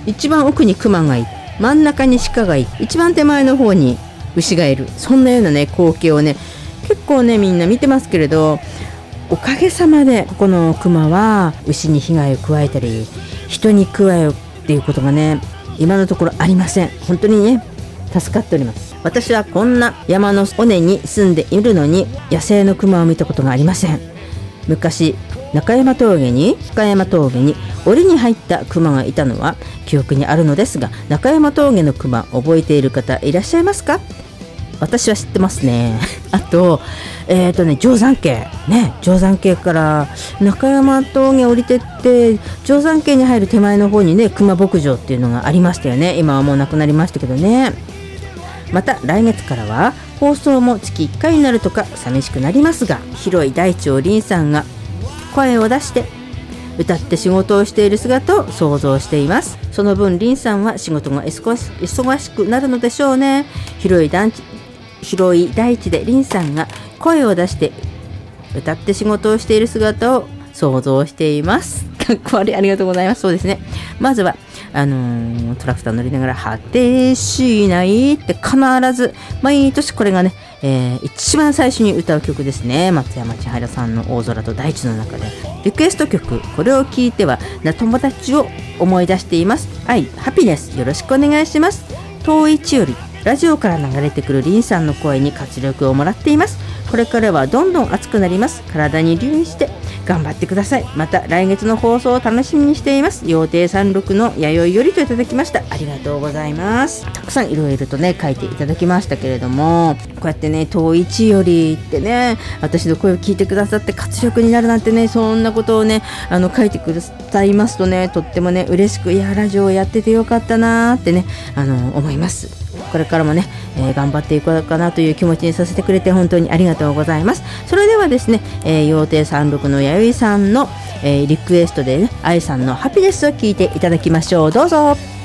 一番奥に熊がいて、真ん中に鹿がいて、一番手前の方に牛がいる、そんなようなね光景をね結構ねみんな見てますけれど、おかげさまでこの熊は牛に被害を加えたり人に加えるっていうことがね今のところありません。本当にね助かっております。私はこんな山の尾根に住んでいるのに野生の熊を見たことがありません。昔中山峠に檻に入った熊がいたのは記憶にあるのですが、中山峠の熊覚えている方いらっしゃいますか？私は知ってますね。あと定山渓から中山峠降りてって定山渓に入る手前の方にね熊牧場っていうのがありましたよね。今はもうなくなりましたけどね。また来月からは放送も月1回になるとか寂しくなりますが、広い大地を林さんが声を出して歌って仕事をしている姿を想像しています。その分林さんは仕事が忙しくなるのでしょうね。広い大地で林さんが声を出して歌って仕事をしている姿を想像しています。かっこ悪い、ありがとうございます。そうですね、まずはトラクター乗りながら果てしないって必ず毎年これがね、一番最初に歌う曲ですね。松山千春さんの大空と大地の中でリクエスト曲、これを聴いては友達を思い出しています。愛、ハピネス、よろしくお願いします。遠い地よりラジオから流れてくるリンさんの声に活力をもらっています。これからはどんどん熱くなります。体に留意して頑張ってください。また来月の放送を楽しみにしています。羊蹄36の弥生よりといただきました。ありがとうございます。たくさんいろいろとね書いていただきましたけれども、こうやってね遠い地よりってね私の声を聞いてくださって活力になるなんてね、そんなことをね書いてくださいますとねとってもね嬉しく、いやラジオをやっててよかったなってね思います。これからもね、頑張っていこうかなという気持ちにさせてくれて本当にありがとうございます。それではですね、羊蹄36の弥生さんの、リクエストでね愛さんのハピネスを聞いていただきましょう。どうぞ。